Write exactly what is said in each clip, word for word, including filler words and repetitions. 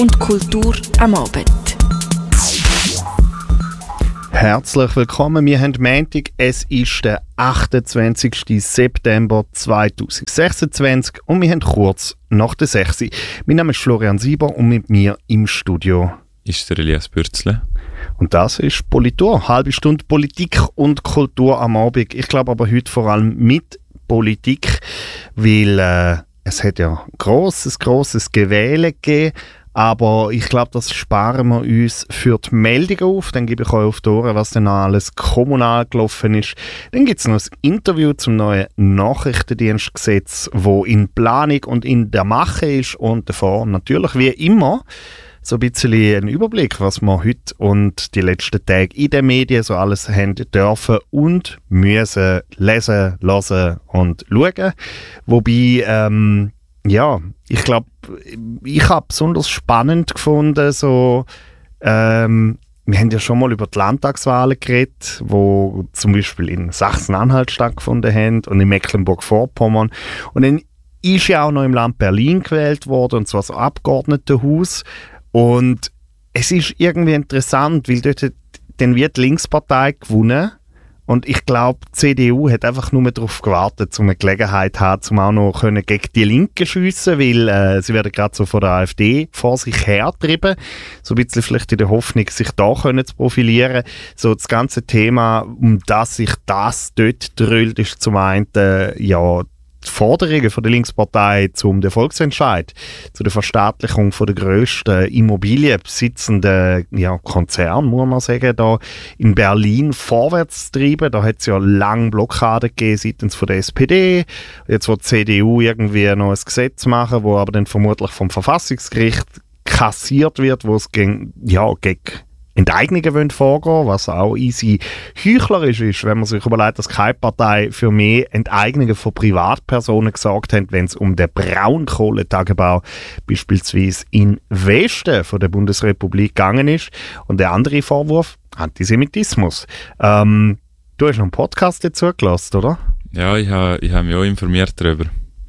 und Kultur am Abend. Herzlich willkommen, wir haben Montag, es ist der achtundzwanzigsten September zweitausendsechsundzwanzig und wir haben kurz nach der sechs. Mein Name ist Florian Sieber und mit mir im Studio ist der Elias Bürzle. Und das ist Politur, halbe Stunde Politik und Kultur am Abend. Ich glaube aber heute vor allem mit Politik, weil äh, es hat ja grosses, grosses Gewähle gegeben. Aber ich glaube, das sparen wir uns für die Meldungen auf. Dann gebe ich euch auf die Ohren, was denn alles kommunal gelaufen ist. Dann gibt es noch ein Interview zum neuen Nachrichtendienstgesetz, wo in Planung und in der Mache ist. Und davor natürlich wie immer so ein bisschen ein Überblick, was wir heute und die letzten Tage in den Medien so alles haben dürfen und müssen lesen, hören und schauen. Wobei, ähm, ja, ich glaube, ich habe besonders spannend gefunden, so, ähm, wir haben ja schon mal über die Landtagswahlen geredet, wo zum Beispiel in Sachsen-Anhalt stattgefunden haben und in Mecklenburg-Vorpommern. Und dann ist ja auch noch im Land Berlin gewählt worden, und zwar das Abgeordnetenhaus. Und es ist irgendwie interessant, weil dort hat, dann wird die Linkspartei gewonnen. Und ich glaube, die C D U hat einfach nur darauf gewartet, um eine Gelegenheit zu haben, um auch noch können gegen die Linken schiessen, weil äh, sie werden gerade so von der AfD vor sich hertrieben. So ein bisschen vielleicht in der Hoffnung, sich da können zu profilieren. So das ganze Thema, um das sich das dort drüllt, ist zum einen äh, ja, die Forderungen von der Linkspartei zum Volksentscheid, zu der Verstaatlichung von der grössten immobilienbesitzenden ja, Konzern, muss man sagen, da in Berlin vorwärts zu treiben. Da hat es ja lange Blockaden gegeben seitens von der S P D. Jetzt will die C D U irgendwie noch ein Gesetz machen, wo aber dann vermutlich vom Verfassungsgericht kassiert wird, wo es gegen, ja, gegen Enteignungen vorgehen, was auch easy heuchlerisch ist, wenn man sich überlegt, dass keine Partei für mehr Enteignungen von Privatpersonen gesagt hat, wenn es um den Braunkohletagebau beispielsweise im Westen von der Bundesrepublik gegangen ist. Und der andere Vorwurf, Antisemitismus. Ähm, du hast noch einen Podcast dazu gelassen, oder? Ja, ich habe ich ha mich auch informiert darüber.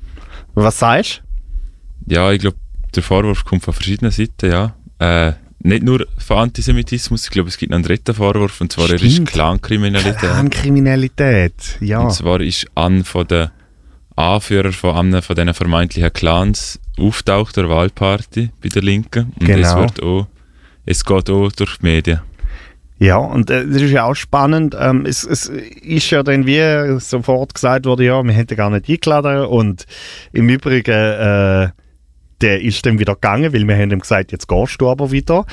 Was sagst du? Ja, ich glaube, der Vorwurf kommt von verschiedenen Seiten, ja. Äh, Nicht nur von Antisemitismus, ich glaube, es gibt noch einen dritten Vorwurf, und zwar Stimmt. ist Clankriminalität. Clankriminalität, ja. Und zwar ist an von den Anführern von einem von diesen vermeintlichen Clans auftaucht der Wahlparty bei der Linken. Und genau. es, wird auch, es geht auch durch die Medien. Ja, und äh, das ist ja auch spannend. Ähm, es, es ist ja dann wie sofort gesagt worden, ja, wir hätten gar nicht eingeladen. Und im Übrigen, äh, der ist dann wieder gegangen, weil wir haben ihm gesagt, jetzt gehst du aber wieder.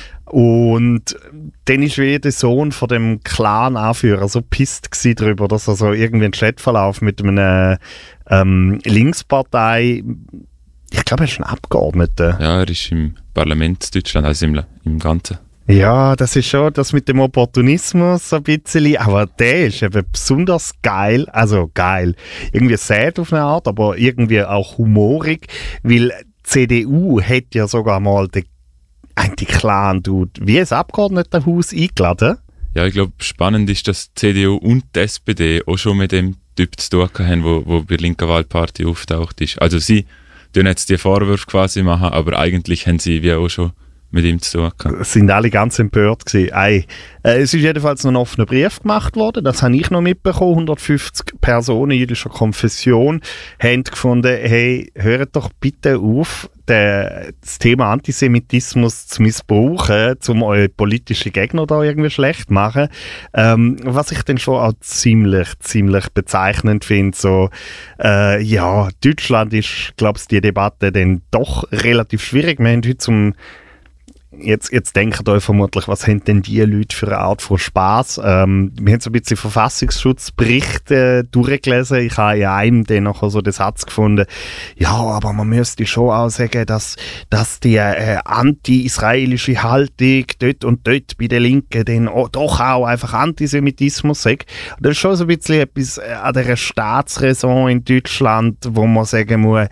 Und dann ist wie der Sohn von dem Clan-Anführer so pisst gsi darüber, dass er so irgendwie einen Chatverlauf mit einer ähm, Linkspartei, ich glaube, er ist ein Abgeordneter. Ja, er ist im Parlament Deutschland, also im, im Ganzen. Ja, das ist schon das mit dem Opportunismus so ein bisschen, aber der ist eben besonders geil, also geil, irgendwie sad auf eine Art, aber irgendwie auch humorig, weil die C D U hat ja sogar mal den Anti-Clan-Dude wie ein Abgeordnetenhaus eingeladen. Ja, ich glaube, spannend ist, dass die C D U und die S P D auch schon mit dem Typ zu tun haben, wo, wo bei der linken Wahlparty auftaucht ist. Also sie tun jetzt die Vorwürfe quasi machen, aber eigentlich haben sie wie auch schon mit ihm zu tun gehabt. Es sind alle ganz empört gewesen. Ei. Äh, es ist jedenfalls noch ein offener Brief gemacht worden, das habe ich noch mitbekommen. hundertfünfzig Personen jüdischer Konfession haben gefunden, hey, hört doch bitte auf, der, das Thema Antisemitismus zu missbrauchen, um eure politischen Gegner da irgendwie schlecht zu machen. Ähm, was ich dann schon auch ziemlich, ziemlich bezeichnend finde, so, äh, ja, Deutschland ist, glaube ich, die Debatte dann doch relativ schwierig. Wir haben heute zum Jetzt, jetzt denkt euch vermutlich, was haben denn die Leute für eine Art von Spass? Ähm, wir haben so ein bisschen Verfassungsschutzberichte durchgelesen. Ich habe in einem dann noch so den Satz gefunden, ja, aber man müsste schon auch sagen, dass, dass die äh, anti-israelische Haltung dort und dort bei den Linken dann auch, doch auch einfach Antisemitismus sagt. Und das ist schon so ein bisschen etwas an der Staatsräson in Deutschland, wo man sagen muss,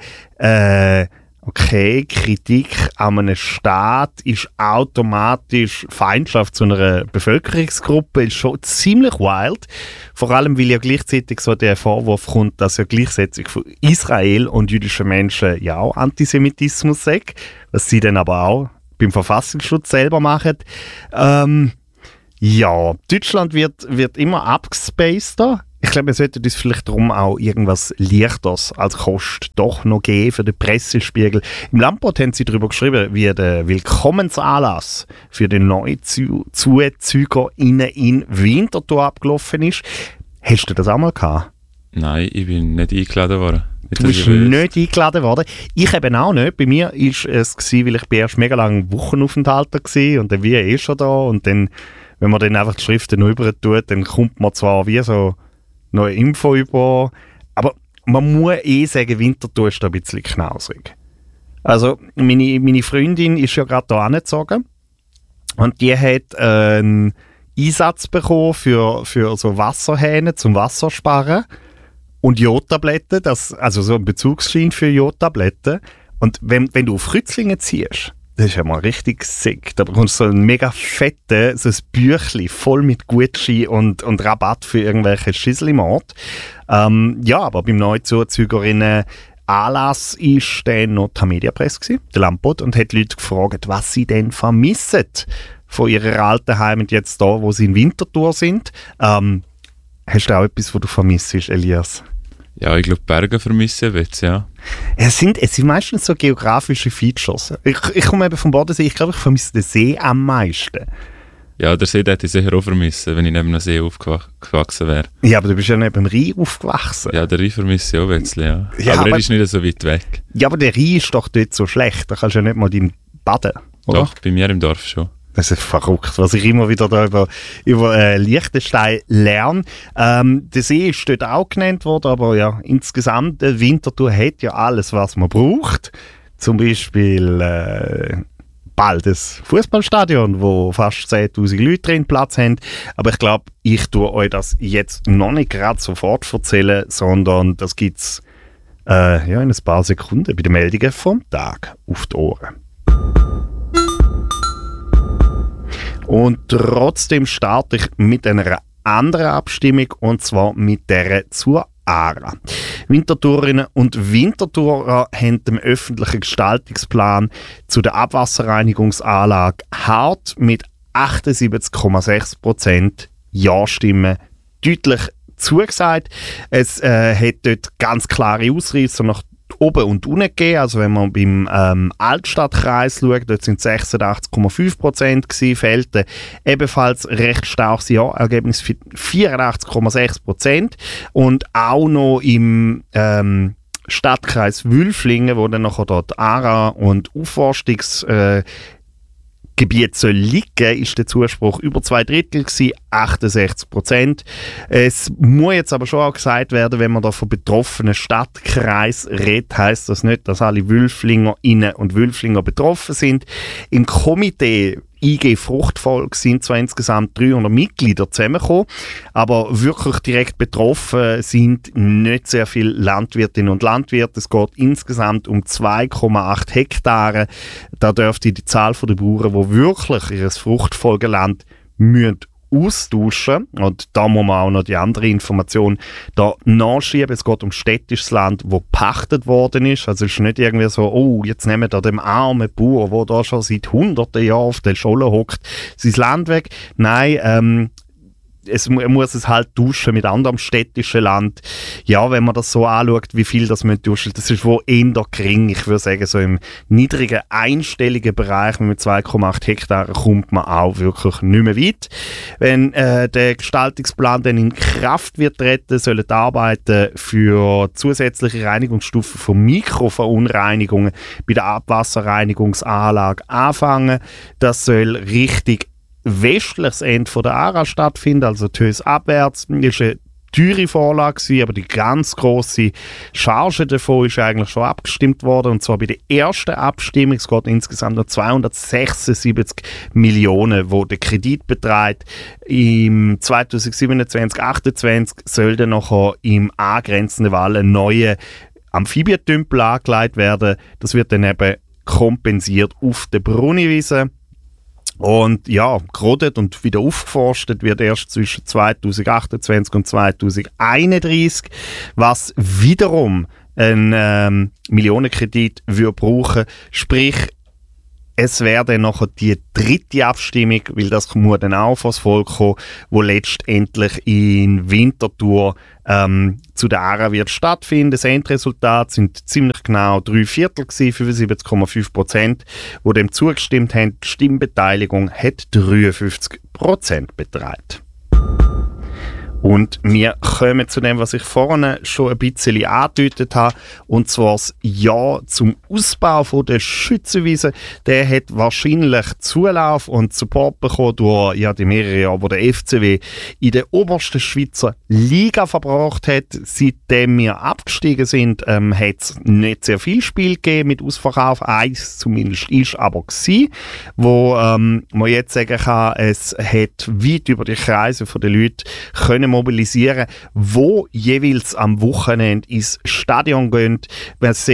äh, okay, Kritik an einem Staat ist automatisch Feindschaft zu einer Bevölkerungsgruppe, ist schon ziemlich wild. Vor allem, weil ja gleichzeitig so der Vorwurf kommt, dass ja Gleichsetzung von Israel und jüdischen Menschen ja auch Antisemitismus sagt, was sie dann aber auch beim Verfassungsschutz selber machen. Ähm, ja, Deutschland wird, wird immer abgespaceder. Ich glaube, wir sollten uns vielleicht darum auch irgendwas Leichteres als Kost doch noch geben für den Pressespiegel. Im Landbot haben sie darüber geschrieben, wie der Willkommensanlass für den neuen ZuzügerInnen in Winterthur abgelaufen ist. Hast du das auch mal gehabt? Nein, ich bin nicht eingeladen worden. Du bist nicht eingeladen worden. Ich eben auch nicht. Bei mir war es, gewesen, weil ich erst mega lange Wochenaufenthalt war und dann wie eh schon da. Und dann, wenn man dann einfach die Schriften noch rüber tut, dann kommt man zwar wie so neue Info über, aber man muss eh sagen, Winterthur ist da ein bisschen knausrig. Also meine, meine Freundin ist ja gerade hier angezogen und die hat äh, einen Einsatz bekommen für, für so Wasserhähne zum Wassersparen und Jodtabletten, das, also so ein Bezugsschein für Jodtabletten. Und wenn, wenn du auf Rützlingen ziehst, das ist ja mal richtig sick. Da bekommst du so ein mega fettes so ein Büchlein voll mit Gutschein und, und Rabatt für irgendwelche Schisselimort. Ähm, ja, aber beim neuen Zuzügerinnen Anlass war dann noch die Mediapresse, der Landbot, und hat Leute gefragt, was sie denn vermissen von ihrer alten Heimat jetzt da, wo sie in Winterthur sind. Ähm, hast du auch etwas, was du vermisst, Elias? Ja, ich glaube, Berge vermissen jetzt, ja. Es sind, es sind meistens so geografische Features. Ich, ich komme eben vom Bodensee, ich glaube, ich vermisse den See am meisten. Ja, der See hätte ich sicher auch vermissen, wenn ich neben einem See aufgewachsen wäre. Ja, aber du bist ja neben dem Rhein aufgewachsen. Ja, der Rhein vermisse ich auch ein bisschen, ja. ja aber, aber er ist nicht so weit weg. Ja, aber der Rhein ist doch dort so schlecht, da kannst du ja nicht mal dein baden, oder? Doch, bei mir im Dorf schon. Das ist verrückt, was ich immer wieder da über, über äh, Liechtenstein lerne. Ähm, der See ist dort auch genannt worden, aber ja, insgesamt, äh, Winterthur hat ja alles, was man braucht. Zum Beispiel äh, bald das Fußballstadion, wo fast zehntausend Leute drin Platz haben. Aber ich glaube, ich tue euch das jetzt noch nicht gerade sofort erzählen, sondern das gibt es äh, ja, in ein paar Sekunden bei den Meldungen vom Tag auf die Ohren. Und trotzdem starte ich mit einer anderen Abstimmung, und zwar mit der zur A R A. Winterthurerinnen und Winterthurer haben dem öffentlichen Gestaltungsplan zu der Abwasserreinigungsanlage hart mit achtundsiebzig Komma sechs Prozent Ja-Stimmen deutlich zugesagt. Es äh, hat dort ganz klare Ausreißer nach oben und unten gegeben. Also wenn man beim ähm, Altstadtkreis schaut, dort sind sechsundachtzig Komma fünf Prozent gewesen, Felten ebenfalls recht starkes Ja-Ergebnis für vierundachtzig Komma sechs Prozent. Und auch noch im ähm, Stadtkreis Wülflingen, wo dann nachher dort A R A und Aufforstungs äh, Gebiet soll liegen, ist der Zuspruch über zwei Drittel gewesen, achtundsechzig Prozent. Es muss jetzt aber schon auch gesagt werden, wenn man da von betroffenen Stadtkreis redet, heisst das nicht, dass alle Wülflingerinnen und Wülflinger betroffen sind. Im Komitee I G Fruchtvolk sind zwar insgesamt dreihundert Mitglieder zusammengekommen, aber wirklich direkt betroffen sind nicht sehr viele Landwirtinnen und Landwirte. Es geht insgesamt um zwei Komma acht Hektare. Da dürfte die Zahl der Bauern, die wirklich ihr Fruchtfolgeland müssen austauschen. Und da muss man auch noch die andere Information da nachschieben. Es geht um städtisches Land, das gepachtet worden ist. Also es ist nicht irgendwie so, oh, jetzt nehmen wir dem armen Bauer, der da schon seit hunderten Jahren auf der Scholle hockt, sein Land weg. Nein, ähm, es, er muss es halt tauschen mit anderem städtischen Land. Ja, wenn man das so anschaut, wie viel das man tauschen, das ist wohl eher gering. Ich würde sagen, so im niedrigen, einstelligen Bereich mit zwei Komma acht Hektaren kommt man auch wirklich nicht mehr weit. Wenn äh, der Gestaltungsplan dann in Kraft wird treten, sollen die Arbeiten für zusätzliche Reinigungsstufen von Mikroverunreinigungen bei der Abwasserreinigungsanlage anfangen. Das soll richtig westliches Ende von der A R A stattfinden, also die Höhe abwärts. Das war eine teure Vorlage, aber die ganz grosse Charge davon ist eigentlich schon abgestimmt worden, und zwar bei der ersten Abstimmung. Es geht insgesamt noch zweihundertsechsundsiebzig Millionen, wo der Kredit beträgt. Im zweitausendsiebenundzwanzig achtundzwanzig soll dann nachher im angrenzenden Wall ein neuer Amphibientümpel angelegt werden. Das wird dann eben kompensiert auf der Brunniwiese. Und ja, gerodet und wieder aufgeforstet wird erst zwischen zweitausendachtundzwanzig und zweitausendeinunddreißig, was wiederum einen ähm, Millionenkredit würde brauchen. Sprich, es wäre dann nachher die dritte Abstimmung, weil das muss dann auch vor das Volk kommen, wo letztendlich in Winterthur ähm, zu der A R A wird stattfinden. Das Endresultat sind ziemlich genau drei Viertel gewesen, fünfundsiebzig Komma fünf Prozent, die dem zugestimmt haben. Die Stimmbeteiligung hat dreiundfünfzig Prozent beträgt. Und wir kommen zu dem, was ich vorhin schon ein bisschen angedeutet habe, und zwar das Ja zum Ausbau von der Schützenwiese. Der hat wahrscheinlich Zulauf und Support bekommen durch ja, die mehreren Jahre, wo der F C W in der obersten Schweizer Liga verbracht hat. Seitdem wir abgestiegen sind, ähm, hat es nicht sehr viel Spiel gegeben mit Ausverkauf. Eins zumindest ist aber gewesen, wo ähm, man jetzt sagen kann, es hat weit über die Kreise der Leute können mobilisieren, wo jeweils am Wochenende ins Stadion gehen. Das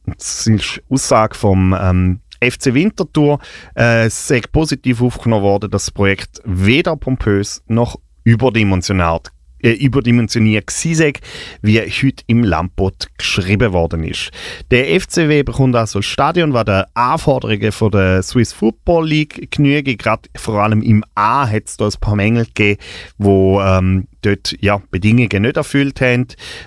ist Aussage vom ähm, F C Winterthur. Äh, es ist positiv aufgenommen worden, dass das Projekt weder pompös noch überdimensioniert Äh, überdimensioniert war, wie heute im Lampot geschrieben worden ist. Der F C W bekommt also das Stadion, was den Anforderungen von der Swiss Football League genügen. Gerade vor allem im A hat es da ein paar Mängel gegeben, wo ähm, dort ja, Bedingungen nicht erfüllt haben,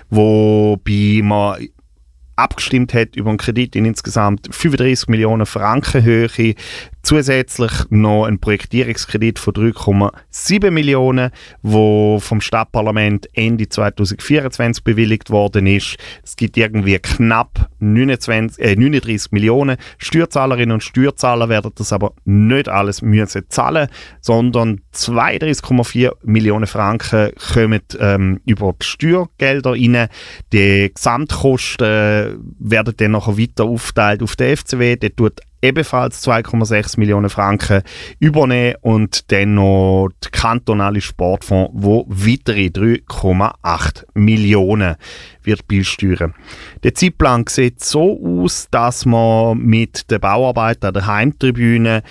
wobei man abgestimmt hat über einen Kredit in insgesamt fünfunddreissig Millionen Franken Höhe. Zusätzlich noch ein Projektierungskredit von drei Komma sieben Millionen, wo vom Stadtparlament Ende zweitausendvierundzwanzig bewilligt worden ist. Es gibt irgendwie knapp neunundzwanzig, äh, neununddreissig Millionen. Steuerzahlerinnen und Steuerzahler werden das aber nicht alles müssen zahlen, sondern zweiunddreißig Komma vier Millionen Franken kommen ähm, über die Steuergelder rein. Die Gesamtkosten äh, werden dann nachher weiter aufgeteilt auf den F C W. Der tut ebenfalls zwei Komma sechs Millionen Franken übernehmen und dann noch der kantonale Sportfonds, wo weitere drei Komma acht Millionen wird beisteuern. Der Zeitplan sieht so aus, dass man mit den Bauarbeiten an der Heimtribüne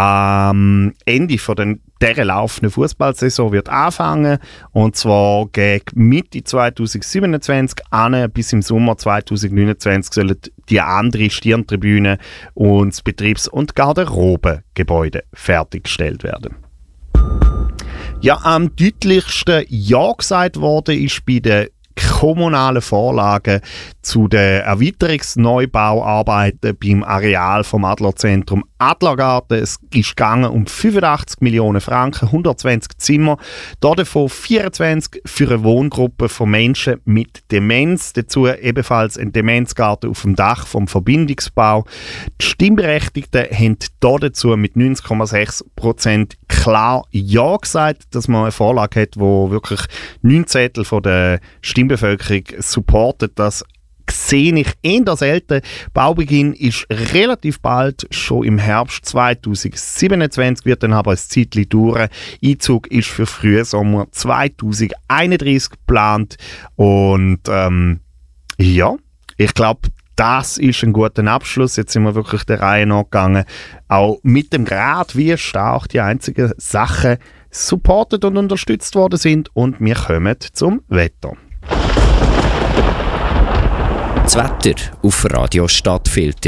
am Ende von den dieser laufende Fußballsaison wird anfangen, und zwar gegen Mitte zweitausendsiebenundzwanzig an bis im Sommer zweitausendneunundzwanzig sollen die andere Stirntribüne und das Betriebs- und Garderobengebäude fertiggestellt werden. Ja, am deutlichsten Ja gesagt worden ist bei den kommunalen Vorlagen zu den Erweiterungsneubauarbeiten beim Areal vom Adlerzentrum Adlergarten. Es ist gegangen um fünfundachtzig Millionen Franken, hundertzwanzig Zimmer, davon vierundzwanzig für eine Wohngruppe von Menschen mit Demenz. Dazu ebenfalls ein Demenzgarten auf dem Dach vom Verbindungsbau. Die Stimmberechtigten haben dazu mit neunzig Komma sechs Prozent klar Ja gesagt, dass man eine Vorlage hat, wo wirklich neun Zettel von der Stimmbevölkerung supportet. Das sehe ich eher selten. Baubeginn ist relativ bald, schon im Herbst zweitausendsiebenundzwanzig, wird dann aber ein Zeitchen dauern. Einzug ist für Frühsommer zweitausendeinunddreißig geplant. Und ähm, ja, ich glaube, das ist ein guter Abschluss. Jetzt sind wir wirklich der Reihe nachgegangen. Auch mit dem Grad, wie stark die einzigen Sachen supportet und unterstützt worden sind. Und wir kommen zum Wetter. Das Wetter auf Radio Stadtfilter.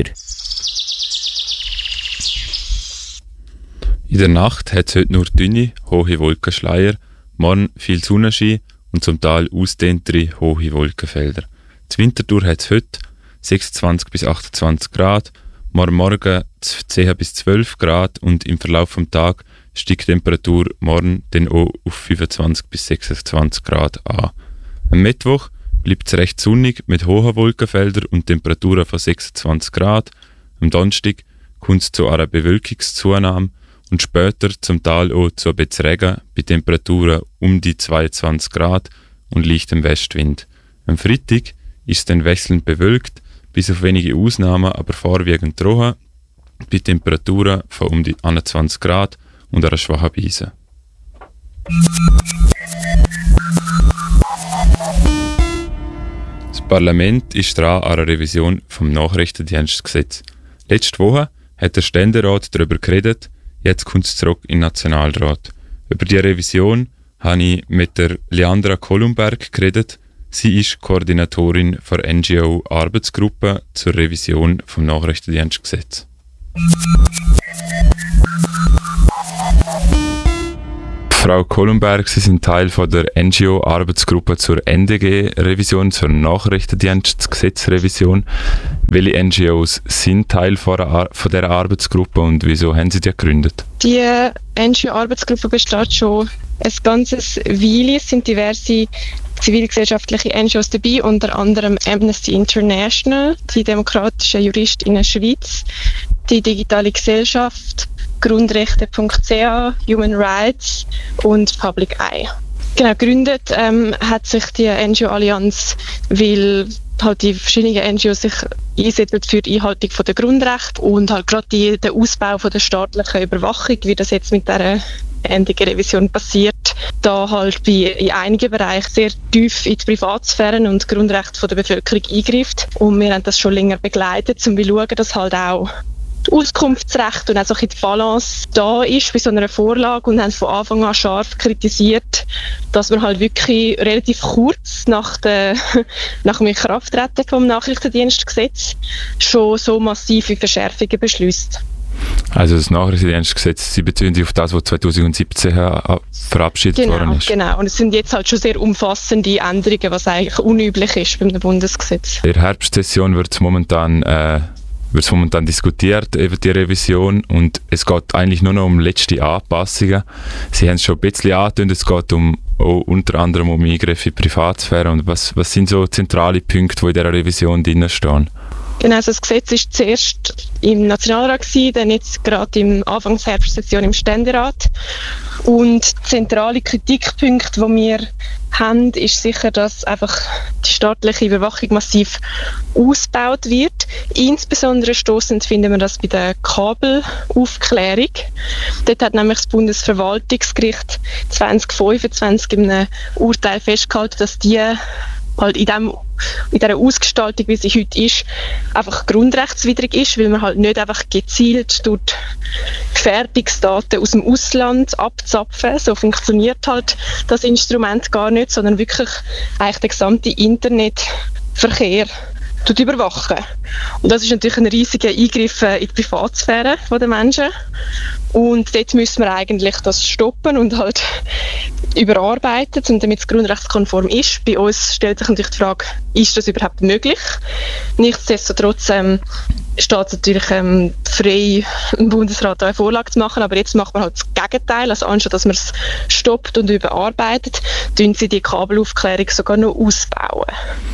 In der Nacht hat es heute nur dünne, hohe Wolkenschleier, morgen viel Sonnenschein und zum Teil ausdehntere, hohe Wolkenfelder. Die Winterthur hat es heute sechsundzwanzig bis achtundzwanzig Grad, morgen Morgen zehn bis zwölf Grad und im Verlauf des Tages steigt die Temperatur morgen dann auch auf fünfundzwanzig bis sechsundzwanzig Grad an. Am Mittwoch bleibt es recht sonnig mit hohen Wolkenfeldern und Temperaturen von sechsundzwanzig Grad. Am Donnerstag kommt es zu einer Bewölkungszunahme und später zum Teil auch zu ein bisschen Regen bei Temperaturen um die zweiundzwanzig Grad und leichtem Westwind. Am Freitag ist es dann wechselnd bewölkt, bis auf wenige Ausnahmen, aber vorwiegend trocken, bei Temperaturen von um die einundzwanzig Grad und einer schwachen Brise. Das Parlament ist dran an einer Revision vom Nachrichtendienstgesetz. Letzte Woche hat der Ständerat darüber geredet, jetzt kommt es zurück in den Nationalrat. Über die Revision habe ich mit der Leandra Kolumberg geredet. Sie ist Koordinatorin der N G O-Arbeitsgruppe zur Revision vom Nachrichtendienstgesetz. Frau Kolumberg, Sie sind Teil von der N G O-Arbeitsgruppe zur N D G-Revision, zur Nachrichtendienstgesetzrevision. Welche N G Os sind Teil von, Ar- von dieser Arbeitsgruppe und wieso haben Sie die gegründet? Die N G O-Arbeitsgruppe besteht schon ein ganzes Weile. Es sind diverse zivilgesellschaftliche N G Os dabei, unter anderem Amnesty International, die demokratische Juristinnen Schweiz, die digitale Gesellschaft, Grundrechte Punkt c h, Human Rights und Public Eye. Genau, gegründet ähm, hat sich die N G O-Allianz, weil halt die verschiedenen N G Os sich einsetzen für die Einhaltung der Grundrechte und halt gerade die, den Ausbau von der staatlichen Überwachung, wie das jetzt mit dieser N D G-Revision passiert, da halt bei, in einigen Bereichen sehr tief in die Privatsphäre und die Grundrechte der Bevölkerung eingreift. Und wir haben das schon länger begleitet, um zu schauen, dass halt auch das Auskunftsrecht und auch so ein bisschen die Balance da ist bei so einer Vorlage und haben von Anfang an scharf kritisiert, dass man halt wirklich relativ kurz nach, der, nach dem Inkrafttreten vom Nachrichtendienstgesetz schon so massive Verschärfungen beschließt. Also das Nachrichtendienstgesetz, Sie beziehen sich auf das, was zwanzig siebzehn verabschiedet genau, worden ist? Genau, und es sind jetzt halt schon sehr umfassende Änderungen, was eigentlich unüblich ist beim Bundesgesetz. In der Herbstsession wird es momentan, äh, wird's momentan diskutiert, eben die Revision, und es geht eigentlich nur noch um letzte Anpassungen. Sie haben es schon ein bisschen angetönt, es geht um, auch unter anderem um Eingriffe in die Privatsphäre. Und was, was sind so zentrale Punkte, die in dieser Revision drin stehen? Genau, also das Gesetz war zuerst im Nationalrat gewesen, dann jetzt gerade im Anfangsherbstsession im Ständerat. Und zentrale Kritikpunkte, die wir haben, ist sicher, dass einfach die staatliche Überwachung massiv ausgebaut wird. Insbesondere stossend finden wir das bei der Kabelaufklärung. Dort hat nämlich das Bundesverwaltungsgericht zwanzig fünfundzwanzig in einem Urteil festgehalten, dass die halt in, dem, in dieser Ausgestaltung, wie sie heute ist, einfach grundrechtswidrig ist, weil man halt nicht einfach gezielt durch Gefährdungsdaten aus dem Ausland abzapfen. So funktioniert halt das Instrument gar nicht, sondern wirklich eigentlich den gesamten Internetverkehr überwachen. Und das ist natürlich ein riesiger Eingriff in die Privatsphäre der Menschen. Und dort müssen wir eigentlich das stoppen und halt überarbeiten, und damit es grundrechtskonform ist. Bei uns stellt sich natürlich die Frage, ist das überhaupt möglich? Nichtsdestotrotz ähm, steht es natürlich ähm, frei, im Bundesrat eine Vorlage zu machen, aber jetzt macht man halt das Gegenteil. Also anstatt dass man es stoppt und überarbeitet, tun sie die Kabelaufklärung sogar noch ausbauen.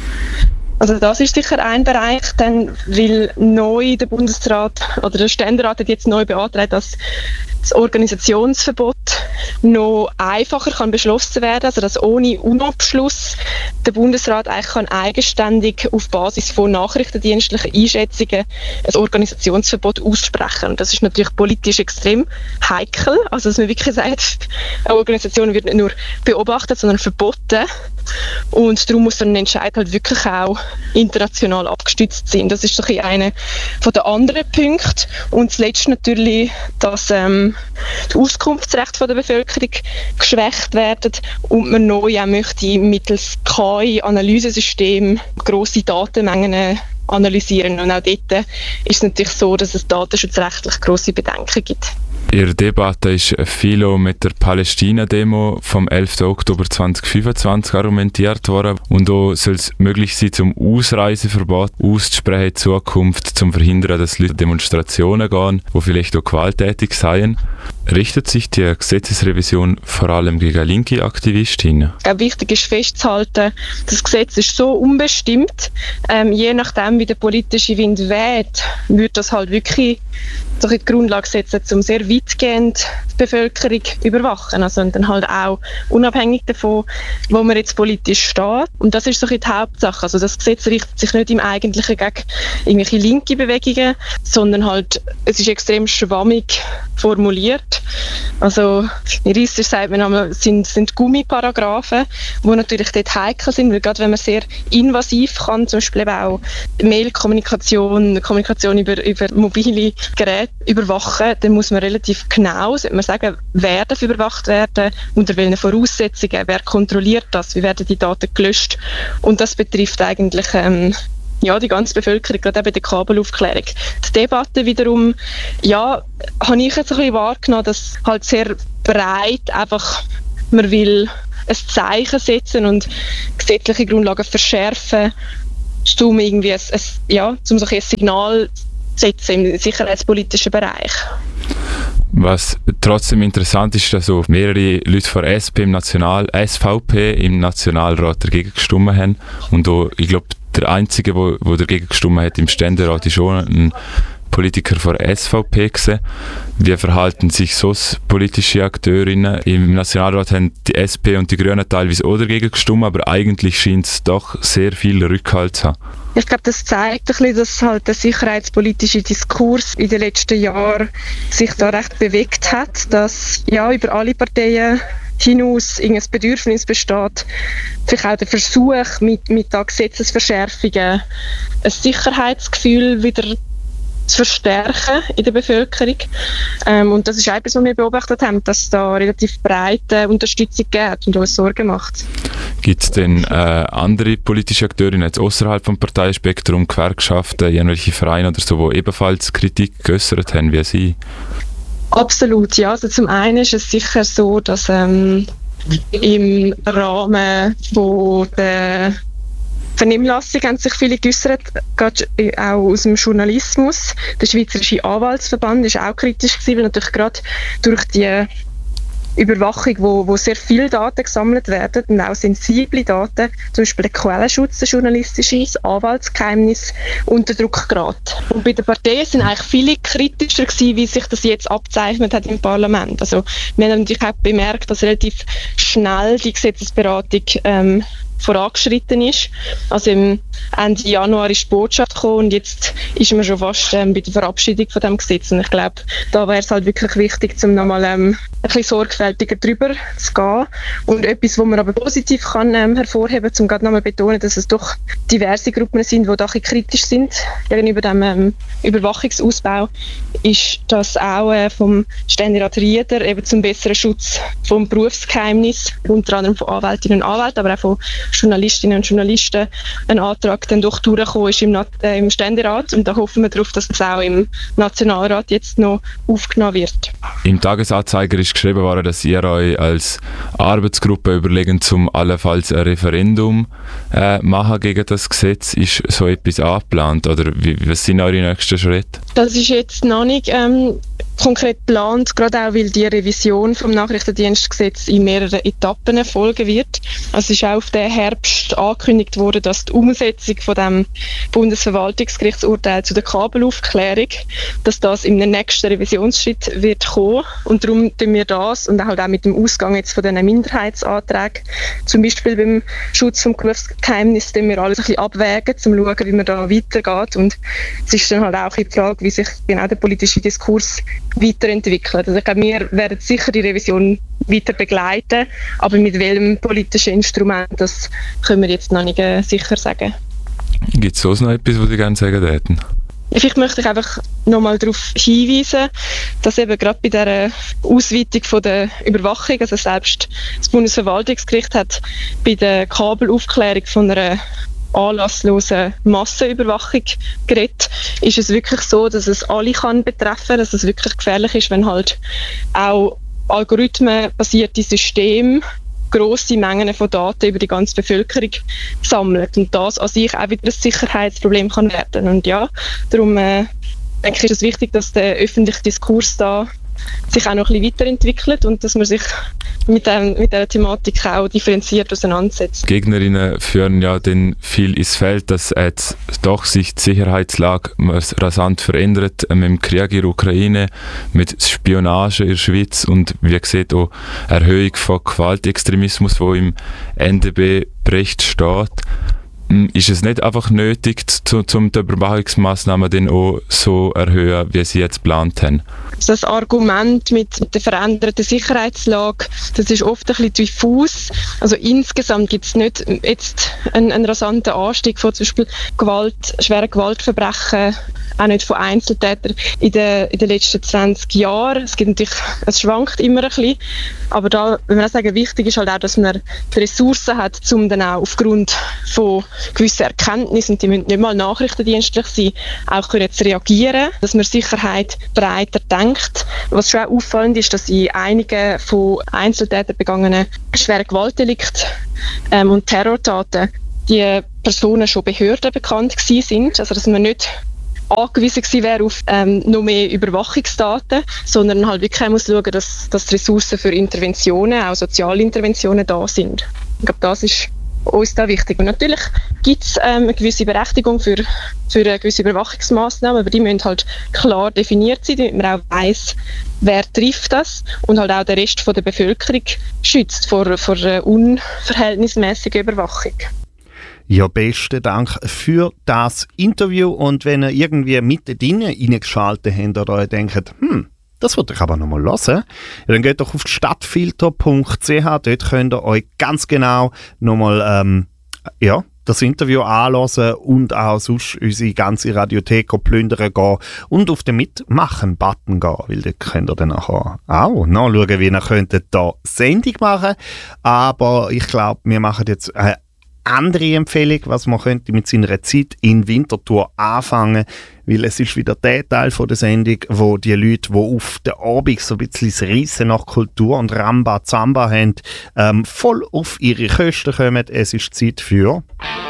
Also das ist sicher ein Bereich, denn weil neu der Bundesrat oder der Ständerat hat jetzt neu beantragt, dass das Organisationsverbot noch einfacher kann beschlossen werden, also dass ohne U N O-Beschluss der Bundesrat eigentlich kann eigenständig auf Basis von nachrichtendienstlichen Einschätzungen ein Organisationsverbot aussprechen. Und das ist natürlich politisch extrem heikel, also dass man wirklich sagt, eine Organisation wird nicht nur beobachtet, sondern verboten. Und darum muss ein Entscheid halt wirklich auch international abgestützt sein. Das ist doch einer von den anderen Punkten. Und zuletzt natürlich, dass ähm, die Auskunftsrechte der Bevölkerung geschwächt werden und man neu auch möchte mittels K I-Analysesystem grosse Datenmengen analysieren. Und auch dort ist es natürlich so, dass es datenschutzrechtlich grosse Bedenken gibt. In der Debatte ist viel mit der Palästina-Demo vom elften Oktober zweitausendfünfundzwanzig argumentiert worden. Und auch soll es möglich sein, zum Ausreiseverbot auszusprechen in Zukunft, um zu verhindern, dass Leute Demonstrationen gehen, die vielleicht auch gewalttätig seien. Richtet sich die Gesetzesrevision vor allem gegen linke Aktivistinnen? Ich glaube, wichtig ist festzuhalten, das Gesetz ist so unbestimmt. Ähm, je nachdem, wie der politische Wind weht, wird das halt wirklich so die Grundlage setzen, um sehr weitgehend die Bevölkerung zu überwachen. Also und dann halt auch unabhängig davon, wo man jetzt politisch steht. Und das ist so die Hauptsache. Also das Gesetz richtet sich nicht im Eigentlichen gegen irgendwelche linke Bewegungen, sondern halt, es ist extrem schwammig formuliert. Also juristisch sagt man einmal, sind, sind Gummiparagraphen, die natürlich dort heikel sind, weil gerade wenn man sehr invasiv kann, zum Beispiel eben auch Mail-Kommunikation, Kommunikation über, über mobile Geräte überwachen, dann muss man relativ genau sollte man sagen, wer darf überwacht werden, unter welchen Voraussetzungen, wer kontrolliert das, wie werden die Daten gelöscht. Und das betrifft eigentlich ähm, ja, die ganze Bevölkerung, gerade eben die Kabelaufklärung. Die Debatte wiederum, ja, habe ich jetzt ein bisschen wahrgenommen, dass halt sehr breit einfach man will ein Zeichen setzen und gesetzliche Grundlagen verschärfen, um irgendwie ein, ein, ja, um so ein Signal zu setzen im sicherheitspolitischen Bereich. Was trotzdem interessant ist, dass so mehrere Leute von S P im National, S V P im Nationalrat dagegen gestimmt haben. Und auch, ich glaube, der Einzige, der dagegen gestimmt hat im Ständerat, ist schon ein Politiker von S V P gewesen. Wie verhalten sich sonst politische Akteurinnen? Im Nationalrat haben die S P und die Grünen teilweise auch dagegen gestimmt, aber eigentlich scheint es doch sehr viel Rückhalt zu haben. Ich glaube, das zeigt ein bisschen, dass halt der sicherheitspolitische Diskurs in den letzten Jahren sich da recht bewegt hat, dass ja über alle Parteien hinaus irgendein Bedürfnis besteht, vielleicht auch der Versuch mit, mit da Gesetzesverschärfungen ein Sicherheitsgefühl wieder zu verstärken in der Bevölkerung. Ähm, und das ist etwas, was wir beobachtet haben, dass es da relativ breite Unterstützung gibt und uns Sorgen macht. Gibt es denn äh, andere politische Akteurinnen jetzt außerhalb vom Parteienspektrum, Gewerkschaften, irgendwelche Vereine oder so, die ebenfalls Kritik geäußert haben wie Sie? Absolut, ja. Also zum einen ist es sicher so, dass ähm, im Rahmen von der Vernehmlassung haben sich viele geäußert, gerade auch aus dem Journalismus. Der Schweizerische Anwaltsverband ist auch kritisch gewesen, weil natürlich gerade durch die Überwachung, wo, wo sehr viele Daten gesammelt werden und auch sensible Daten, zum Beispiel der Quellenschutz, der journalistische, das Anwaltsgeheimnis unter Druck gerät. Und bei den Parteien sind eigentlich viele kritischer gewesen, wie sich das jetzt abzeichnet hat im Parlament. Also wir haben natürlich auch bemerkt, dass relativ schnell die Gesetzesberatung ähm, vorangeschritten ist. Also im Ende Januar ist die Botschaft gekommen und jetzt ist man schon fast ähm, bei der Verabschiedung von dem Gesetz. Und ich glaube, da wäre es halt wirklich wichtig, um nochmal ähm, ein bisschen sorgfältiger drüber zu gehen. Und etwas, was man aber positiv kann ähm, hervorheben, um gerade nochmal betonen, dass es doch diverse Gruppen sind, die da ein bisschen kritisch sind gegenüber dem ähm, Überwachungsausbau, ist das auch äh, vom Ständerat Rieder eben zum besseren Schutz vom Berufsgeheimnis, unter anderem von Anwältinnen und Anwälten, aber auch von Journalistinnen und Journalisten, ein Antrag dann doch durchgekommen ist im, äh, im Ständerat, und da hoffen wir darauf, dass das auch im Nationalrat jetzt noch aufgenommen wird. Im Tagesanzeiger ist geschrieben worden, dass ihr euch als Arbeitsgruppe überlegt, zum allenfalls ein Referendum äh, machen gegen das Gesetz. Ist so etwas angeplant oder wie, was sind eure nächsten Schritte? Das ist jetzt noch nicht ähm, konkret geplant, gerade auch, weil die Revision vom Nachrichtendienstgesetz in mehreren Etappen erfolgen wird. Also es ist auch auf den Herbst angekündigt worden, dass die Umsetzung von dem Bundesverwaltungsgerichtsurteil zu der Kabelaufklärung, dass das im nächsten Revisionsschritt wird kommen. Und darum tun wir das und halt auch mit dem Ausgang jetzt von diesen Minderheitsanträgen, zum Beispiel beim Schutz vom Berufsgeheimnis, tun wir alles ein bisschen abwägen, um zu schauen, wie man da weitergeht. Und es ist dann halt auch die Frage, wie sich genau der politische Diskurs weiterentwickelt. Also ich glaube, wir werden sicher die Revision weiter begleiten, aber mit welchem politischen Instrument, das können wir jetzt noch nicht äh, sicher sagen. Gibt es sonst noch etwas, was Sie gerne sagen hätten? Vielleicht möchte ich einfach nochmal darauf hinweisen, dass eben gerade bei dieser Ausweitung von der Überwachung, also selbst das Bundesverwaltungsgericht hat bei der Kabelaufklärung von einer anlasslosen Massenüberwachung geredet, ist es wirklich so, dass es alle kann betreffen, dass es wirklich gefährlich ist, wenn halt auch algorithmenbasierte Systeme grosse Mengen von Daten über die ganze Bevölkerung sammelt und das an sich auch wieder ein Sicherheitsproblem kann werden. Und ja, darum äh, denke ich, ist es wichtig, dass der öffentliche Diskurs da sich auch noch ein bisschen weiterentwickelt und dass man sich mit, dem, mit dieser Thematik auch differenziert auseinandersetzt. Gegnerinnen führen ja dann viel ins Feld, dass jetzt doch sich die Sicherheitslage rasant verändert mit dem Krieg in der Ukraine, mit Spionage in der Schweiz und wie gesagt auch Erhöhung von Gewaltextremismus, wo im N D B-Bericht steht. Ist es nicht einfach nötig, zu, um die Überwachungsmaßnahmen dann auch so erhöhen, wie Sie jetzt geplant haben? Das Argument mit der veränderten Sicherheitslage, das ist oft ein bisschen diffus. Also insgesamt gibt es nicht jetzt einen, einen rasanten Anstieg von zum Beispiel Gewalt, schweren Gewaltverbrechen auch nicht von Einzeltätern in den, in den letzten zwanzig Jahren. Es gibt natürlich, es schwankt immer ein bisschen, aber da, wenn wir auch sagen, wichtig ist halt auch, dass man die Ressourcen hat, um dann auch aufgrund von gewissen Erkenntnissen, und die müssen nicht mal nachrichtendienstlich sein, auch können zu reagieren, dass man Sicherheit breiter denkt. Was schon auch auffallend ist, dass in einigen von Einzeltätern begangenen schweren Gewaltdelikten ähm, und Terrortaten die Personen schon Behörden bekannt gewesen sind, also dass man nicht angewiesen gewesen wäre auf ähm, noch mehr Überwachungsdaten, sondern halt wirklich muss schauen, dass, dass Ressourcen für Interventionen, auch Sozialinterventionen da sind. Ich glaube, das ist uns da wichtig. Und natürlich gibt es ähm, eine gewisse Berechtigung für, für eine gewisse Überwachungsmaßnahmen, aber die müssen halt klar definiert sein, damit man auch weiss, wer trifft das und halt auch den Rest von der Bevölkerung schützt vor, vor einer unverhältnismäßigen Überwachung. Ja, besten Dank für das Interview. Und wenn ihr irgendwie mittendrin reingeschaltet habt oder ihr denkt, hm, das wollte ich aber noch mal hören, ja, dann geht doch auf stadtfilter punkt c h. Dort könnt ihr euch ganz genau noch mal ähm, ja, das Interview anhören und auch sonst unsere ganze Radiothek plündern gehen und auf den Mitmachen-Button gehen, weil dort könnt ihr dann nachher auch nachschauen, wie ihr könntet da Sendung machen. Aber ich glaube, wir machen jetzt eine andere Empfehlung, was man könnte mit seiner Zeit in Winterthur anfangen, weil es ist wieder der Teil von der Sendung, wo die Leute, die auf den Abend so ein bisschen das Reissen nach Kultur und Ramba-Zamba haben, ähm, voll auf ihre Kosten kommen. Es ist Zeit für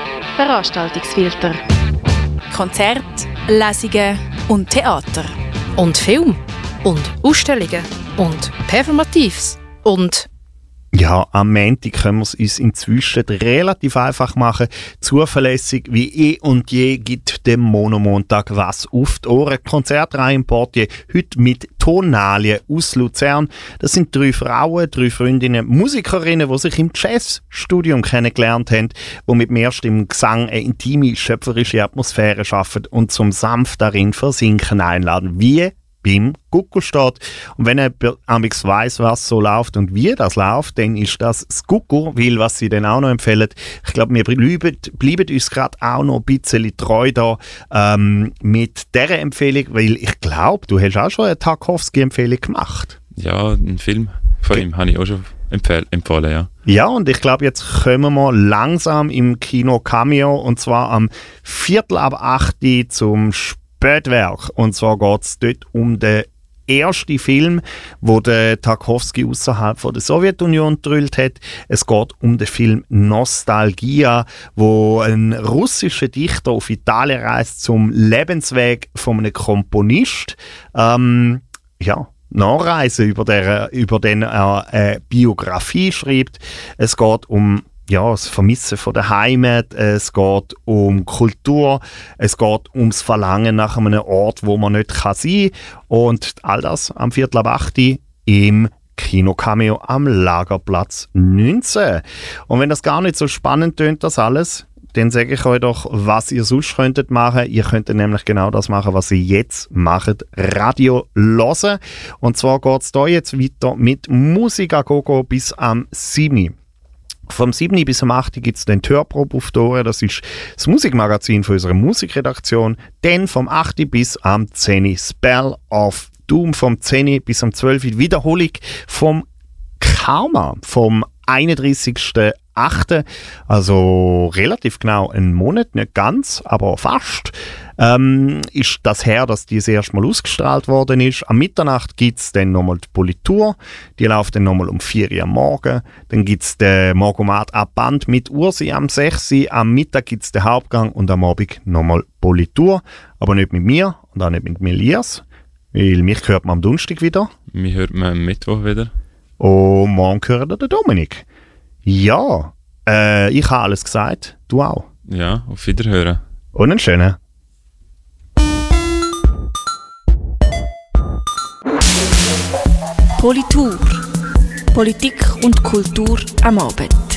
Veranstaltungsfilter. Konzerte, Lesungen und Theater. Und Film. Und Ausstellungen. Und Performatives. Und ja, am Montag können wir es uns inzwischen relativ einfach machen. Zuverlässig wie eh und je gibt dem Monomontag was auf die Ohren. Konzertreihe im Portier, heute mit Tonalien aus Luzern. Das sind drei Frauen, drei Freundinnen, Musikerinnen, die sich im Jazzstudium kennengelernt haben, die mit mehrstimmigen Gesang eine intime, schöpferische Atmosphäre schaffen und zum sanft darin versinken einladen. Wie beim Gucko-Stadt. Und wenn jemand amigs weiss, was so läuft und wie das läuft, dann ist das das Gucko, weil was sie dann auch noch empfehlen, ich glaube, wir bleiben, bleiben uns gerade auch noch ein bisschen treu da ähm, mit dieser Empfehlung, weil ich glaube, du hast auch schon eine Tarkowski-Empfehlung gemacht. Ja, einen Film von ihm habe ich auch schon empfehl- empfohlen, ja. Ja, und ich glaube, jetzt kommen wir langsam im Kino Cameo, und zwar am Viertel ab acht zum Spiel Spätwerk. Und zwar geht es dort um den ersten Film, wo der Tarkowski außerhalb von der Sowjetunion gedrillt hat. Es geht um den Film Nostalgia, wo ein russischer Dichter auf Italien reist zum Lebensweg von einem Komponist. Ähm, ja, Nachreise über, der, über den er eine Biografie schreibt. Es geht um ja, das Vermissen von der Heimat, es geht um Kultur, es geht ums Verlangen nach einem Ort, wo man nicht kann sein kann. Und all das am Viertel ab acht im Kino Cameo am Lagerplatz neunzehn. Und wenn das gar nicht so spannend tönt, das alles, dann sage ich euch doch, was ihr sonst könntet machen. Ihr könntet nämlich genau das machen, was ihr jetzt macht, Radio hören. Und zwar geht es hier jetzt weiter mit Musik a Gogo bis am sieben. Vom sieben bis am acht gibt es den Hörprobe auf die Ohren. Das ist das Musikmagazin von unserer Musikredaktion. Dann vom acht bis am zehn Spell of Doom. Vom zehn bis am zwölf Wiederholung vom Karma. Vom einunddreißigsten achten Also relativ genau einen Monat, nicht ganz, aber fast. Ähm, ist das her, dass die das erste Mal ausgestrahlt worden ist. Am Mitternacht gibt es dann nochmal die Politur. Die läuft dann nochmal um vier Uhr am Morgen. Dann gibt es den Morgomat ab Band mit Ursi am sechs Uhr. Am Mittag gibt es den Hauptgang und am Abend nochmal Politur. Aber nicht mit mir und auch nicht mit Elias, weil mich hört man am Donnerstag wieder. Mich hört man am Mittwoch wieder. Und morgen hört der Dominik. Ja, äh, ich habe alles gesagt. Du auch. Ja, auf Wiederhören. Und einen schönen. Politur. Politik und Kultur am Abend.